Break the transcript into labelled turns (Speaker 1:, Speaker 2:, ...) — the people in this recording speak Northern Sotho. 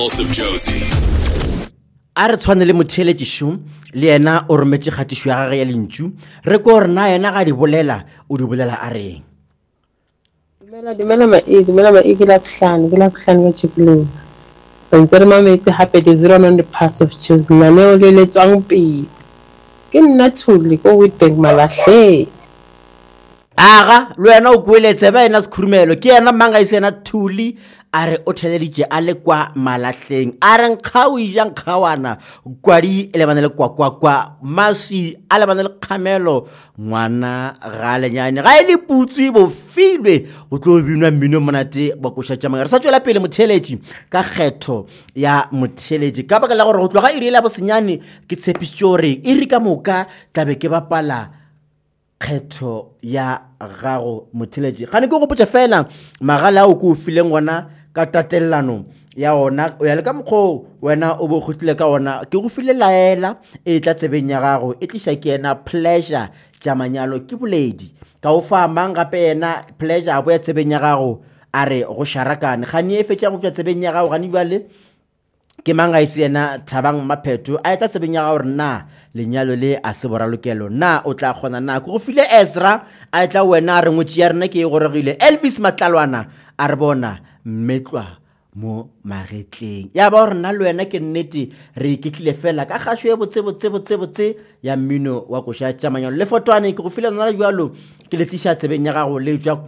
Speaker 1: Of Josie.
Speaker 2: A re tshwane le motheletši šo le yena o rometse kgatišo ya gage ya lentšu re ko gore na yena ga di bolela o di bolela a reng.
Speaker 3: Dumela mae ke la kuhlane ka Chikulula. Ntse re mametse hape the zero on the pass of Josie naneo le letswang pele. Ke nna Thuli ko Witbank Malahle.
Speaker 2: Aga le wena o kueletse ba ena sekhurumelo ke yena manga ise yena Thuli a re o theleditše a le kwa Malahleng a re nkgao ijang kgawana kwadi e lebane le kwa masi a lebane le kgamelo ngwana ga lenyane ga e le putsi bo filwe go tlo binwa mmino monate ba koša tša magare sa tšwela pele motheletši ka kgetho ya motheletši ka baka la gore go tloga iri la bosenyane ke tshepišitše gore iri ka moka tlabe ke bapala kgetho ya gago motheletši gane ke go potša fela magala o ke o fileng gona ka tatelano ya ona o ya le ka mokgwa wena o bo khutile ka ona ke go file laela e tla tsebeng ya gago e tliša ke ena pleasure tša manyalo ke boledi ka o fa mang gape ena pleasure a bo ya tsebeng ya gago a re go sharakane gane e fetša go tšwa tsebeng ya gago gane jwale ke mang a ise yena Thabang Mapheto a etla tsebeng ya gago gore na lenyalo le a se boralokelo na o tla kgona na ke go file Ezra a etla wena a re ngwetši ya rena ke e goregile Elvis Matlalwana a re bona mmetlwa mo magetleng ya ba gore nna le wena ke nnete re iketlile fela ka kgašo e botse ya mmino wa koša tša manyalo le fotwane ke go file nna jalo ke le tliša tsebeng ya gago le tšwa